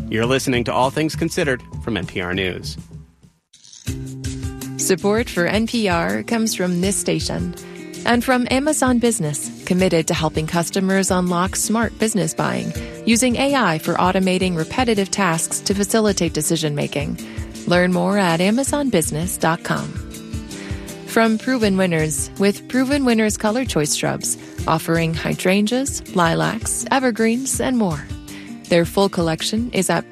You're listening to All Things Considered from NPR News. Support for NPR comes from this station and from Amazon Business, committed to helping customers unlock smart business buying using AI for automating repetitive tasks to facilitate decision-making. Learn more at amazonbusiness.com. From Proven Winners, with Proven Winners Color Choice Shrubs, offering hydrangeas, lilacs, evergreens, and more. Their full collection is at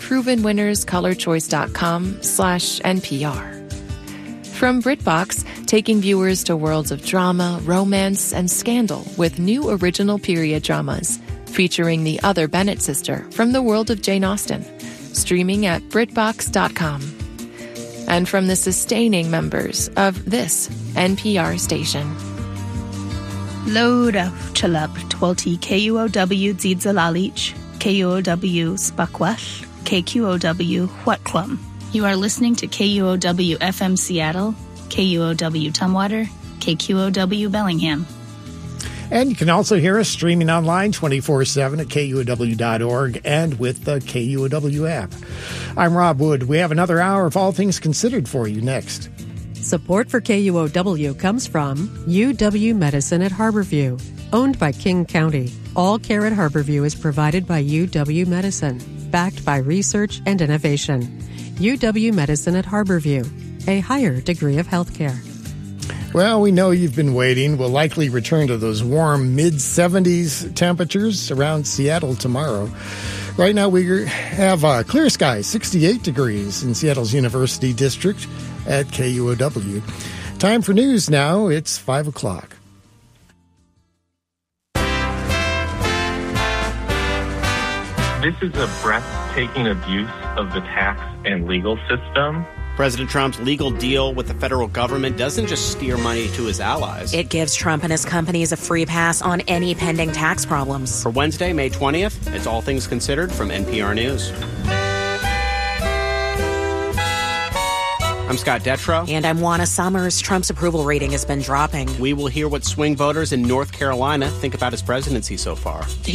provenwinnerscolorchoice.com/NPR. From BritBox, taking viewers to worlds of drama, romance, and scandal with new original period dramas, featuring the other Bennett sister from the world of Jane Austen, streaming at BritBox.com. And from the sustaining members of this NPR station. Load of Chalab, Twelti, KUOW, Dzidzalalich, KUOW, Spakwell, KQOW, Huatclum. You are listening to KUOW FM Seattle, KUOW Tumwater, KQOW Bellingham. And you can also hear us streaming online 24/7 at KUOW.org and with the KUOW app. I'm Rob Wood. We have another hour of All Things Considered for you next. Support for KUOW comes from UW Medicine at Harborview, owned by King County. All care at Harborview is provided by UW Medicine, backed by research and innovation. UW Medicine at Harborview, a higher degree of healthcare. Well, we know you've been waiting. We'll likely return to those warm mid-70s temperatures around Seattle tomorrow. Right now we have clear skies, 68 degrees in Seattle's University District at KUOW. Time for news now. It's 5 o'clock. This is a breathtaking abuse of the tax and legal system. President Trump's legal deal with the federal government doesn't just steer money to his allies. It gives Trump and his companies a free pass on any pending tax problems. For Wednesday, May 20th, it's All Things Considered from NPR News. I'm Scott Detrow. And I'm Juana Summers. Trump's approval rating has been dropping. We will hear what swing voters in North Carolina think about his presidency so far.